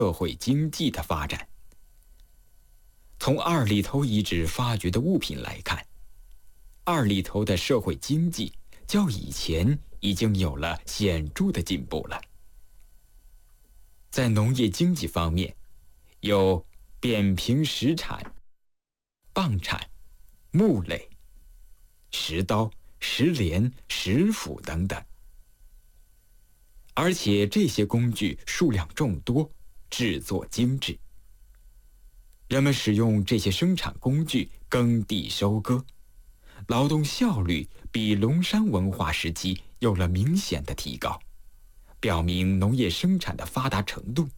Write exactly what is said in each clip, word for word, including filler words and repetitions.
社会经济的发展。从二里头遗址发掘的物品来看，二里头的社会经济较以前已经有了显著的进步了。在农业经济方面，有扁平石产、蚌产、木垒、石刀、石镰、石斧等等，而且这些工具数量众多，制作精致。人们使用这些生产工具耕地收割，劳动效率比龙山文化时期有了明显的提高，表明农业生产的发达程度。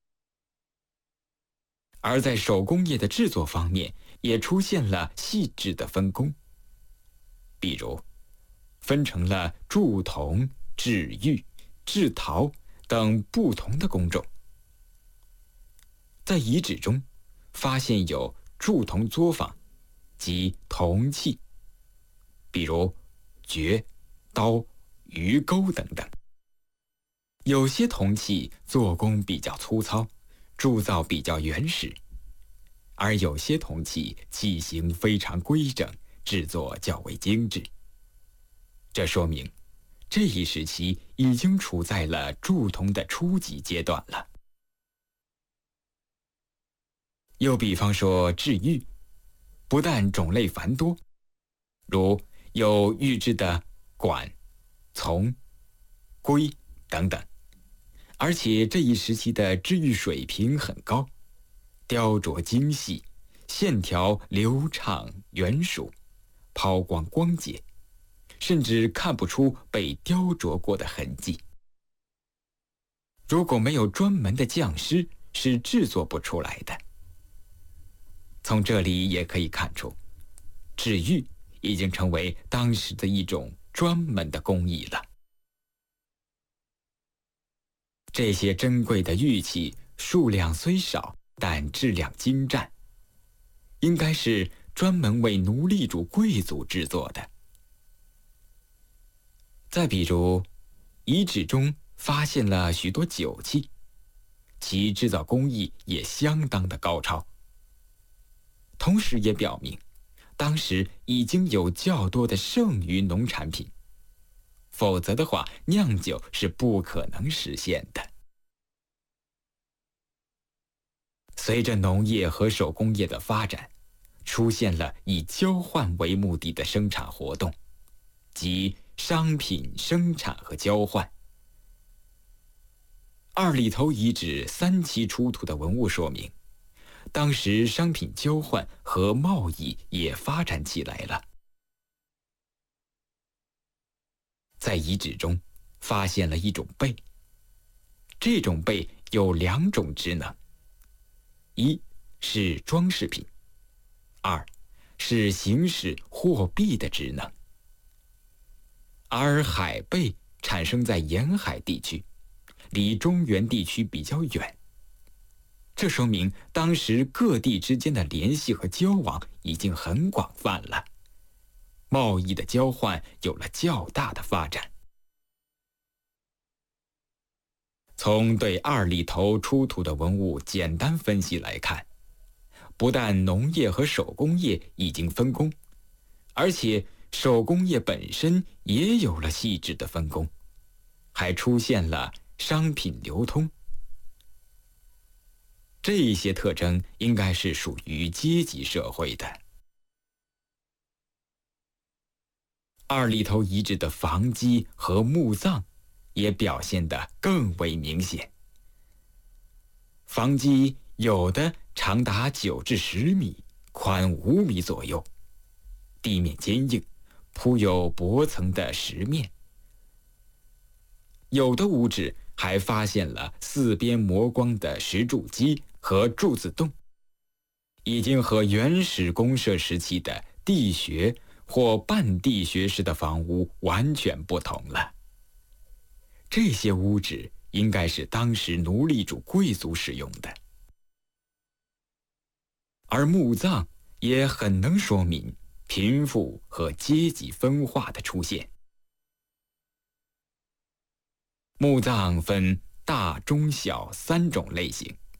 而在手工业的制作方面，也出现了细致的分工，比如分成了铸铜、制玉、制陶等不同的工种。在遗址中发现有铸铜作坊及铜器，比如镢、刀、鱼钩等等。有些铜器做工比较粗糙，铸造比较原始，而有些铜器器型非常规整，制作较为精致。这说明这一时期已经处在了铸铜的初级阶段了。又比方说制玉，不但种类繁多，如有玉制的管、琮、龟等等，而且这一时期的制玉水平很高，雕琢精细，线条流畅圆熟，抛光光洁，甚至看不出被雕琢过的痕迹。如果没有专门的匠师，是制作不出来的。从这里也可以看出，制玉已经成为当时的一种专门的工艺了。这些珍贵的玉器数量虽少，但质量精湛，应该是专门为奴隶主贵族制作的。再比如，遗址中发现了许多酒器，其制造工艺也相当的高超，同时也表明当时已经有较多的剩余农产品，否则的话，酿酒是不可能实现的。随着农业和手工业的发展，出现了以交换为目的的生产活动，即商品生产和交换。二里头遗址三期出土的文物说明，当时商品交换和贸易也发展起来了。在遗址中发现了一种贝，这种贝有两种职能，一是装饰品，二是行使货币的职能。而海贝产生在沿海地区，离中原地区比较远，这说明当时各地之间的联系和交往已经很广泛了，贸易的交换有了较大的发展。从对二里头出土的文物简单分析来看，不但农业和手工业已经分工，而且手工业本身也有了细致的分工，还出现了商品流通。这些特征应该是属于阶级社会的。二里头遗址的房基和墓葬也表现得更为明显。房基有的长达九至十米，宽五米左右，地面坚硬，铺有薄层的石面。有的屋址还发现了四边磨光的石柱基和柱子洞，已经和原始公社时期的地穴或半地穴式的房屋完全不同了。这些屋址应该是当时奴隶主贵族使用的。而墓葬也很能说明贫富和阶级分化的出现。墓葬分大、中、小三种类型，